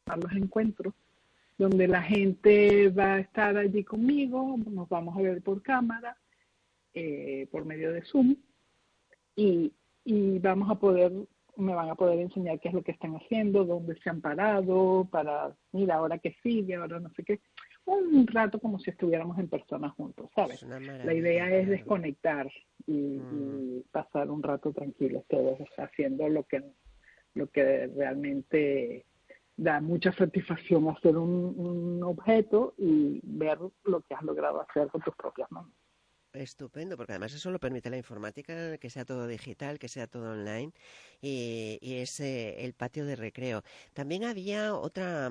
los encuentros, donde la gente va a estar allí conmigo, nos vamos a ver por cámara, por medio de Zoom, y me van a poder enseñar qué es lo que están haciendo, dónde se han parado, para, mira, ahora qué sigue, ahora no sé qué. Un rato como si estuviéramos en persona juntos, ¿sabes? Es una La maravilla, idea es claro. desconectar y pasar un rato tranquilos todos, haciendo lo que realmente da mucha satisfacción, hacer un objeto y ver lo que has logrado hacer con tus propias manos. Estupendo, porque además eso lo permite la informática, que sea todo digital, que sea todo online, y es el patio de recreo. También había otra,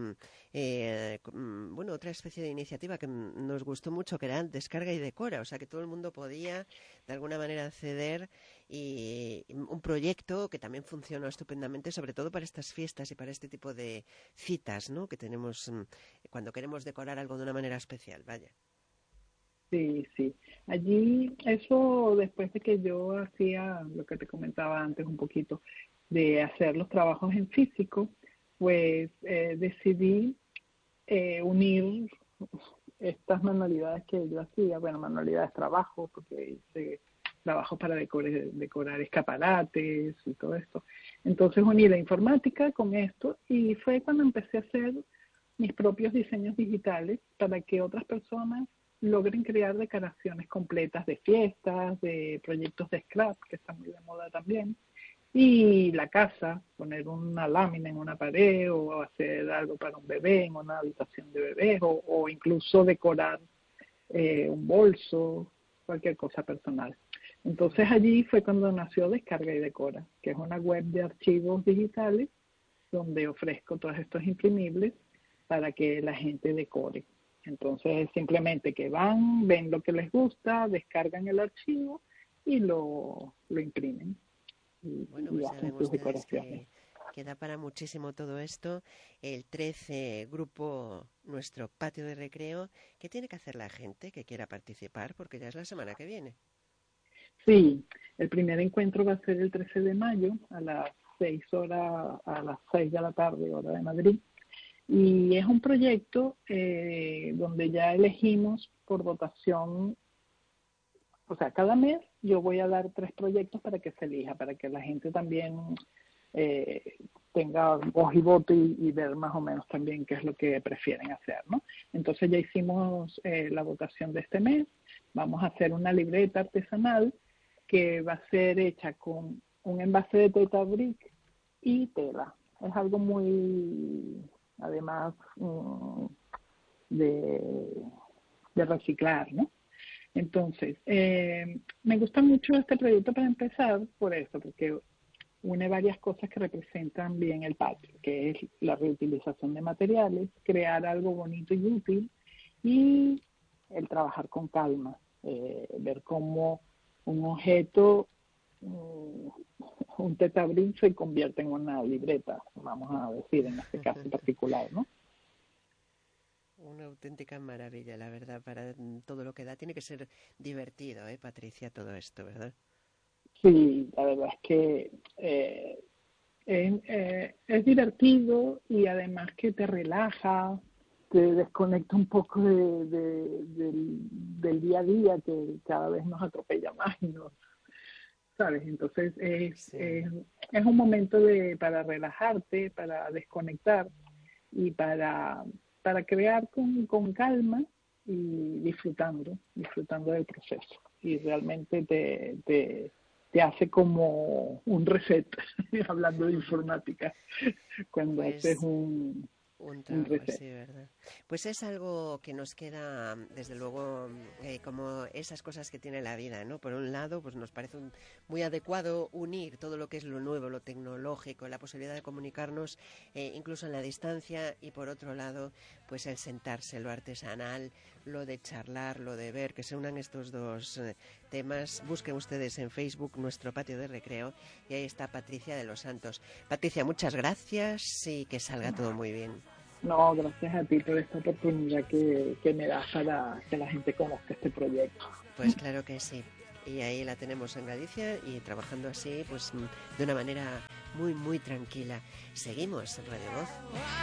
otra especie de iniciativa que nos gustó mucho, que era descarga y decora, o sea que todo el mundo podía de alguna manera acceder, y un proyecto que también funcionó estupendamente, sobre todo para estas fiestas y para este tipo de citas, ¿no? Que tenemos cuando queremos decorar algo de una manera especial, vaya. Sí, sí. Allí, eso después de que yo hacía lo que te comentaba antes un poquito, de hacer los trabajos en físico, pues decidí unir estas manualidades que yo hacía, bueno, manualidades trabajo, porque hice trabajos para decorar escaparates y todo esto. Entonces uní la informática con esto y fue cuando empecé a hacer mis propios diseños digitales para que otras personas logren crear decoraciones completas de fiestas, de proyectos de scrap, que están muy de moda también, y la casa, poner una lámina en una pared o hacer algo para un bebé en una habitación de bebés o incluso decorar un bolso, cualquier cosa personal. Entonces allí fue cuando nació Descarga y Decora, que es una web de archivos digitales donde ofrezco todos estos imprimibles para que la gente decore. Entonces simplemente que van, ven lo que les gusta, descargan el archivo y lo imprimen Bueno, y pues ya ven hacen sus ustedes decoraciones. que da para muchísimo todo esto. El 13 grupo, nuestro patio de recreo. ¿Qué tiene que hacer la gente que quiera participar? Porque ya es la semana que viene. Sí, el primer encuentro va a ser el 13 de mayo a las 6 horas, a las 6 de la tarde, hora de Madrid. Y es un proyecto donde ya elegimos por votación, o sea, cada mes yo voy a dar 3 proyectos para que se elija, para que la gente también eh, tenga voz y voto y ver más o menos también qué es lo que prefieren hacer, ¿no? Entonces ya hicimos la votación de este mes, vamos a hacer una libreta artesanal que va a ser hecha con un envase de Teta Brick y tela. Es algo muy, además, de, de reciclar, ¿no? Entonces, me gusta mucho este proyecto para empezar por eso, porque une varias cosas que representan bien el patio, que es la reutilización de materiales, crear algo bonito y útil y el trabajar con calma, ver cómo un objeto, un tetabrín se convierte en una libreta, vamos a decir, en este caso en particular, ¿no? Una auténtica maravilla, la verdad, para todo lo que da. Tiene que ser divertido, Patricia, todo esto, ¿verdad? Sí, la verdad es que es divertido y además que te relaja, te desconecta un poco del día a día que cada vez nos atropella más y nos, ¿sabes? Entonces Sí. es un momento para relajarte, para desconectar y para crear con calma y disfrutando del proceso. Y realmente te hace como un reset, hablando de informática, cuando haces Pues un un trabajo reset. así, ¿verdad? Pues es algo que nos queda, desde luego, como esas cosas que tiene la vida, ¿no? Por un lado, pues nos parece muy adecuado unir todo lo que es lo nuevo, lo tecnológico, la posibilidad de comunicarnos incluso en la distancia, y por otro lado, pues el sentarse, lo artesanal, lo de charlar, lo de ver, que se unan estos dos temas. Busquen ustedes en Facebook nuestro patio de recreo y ahí está Patricia de los Santos. Patricia, muchas gracias y que salga todo muy bien. No, gracias a ti por esta oportunidad que me das para que la gente conozca este proyecto. Pues claro que sí. Y ahí la tenemos en Galicia y trabajando así, pues de una manera muy, muy tranquila. Seguimos en Radio Voz.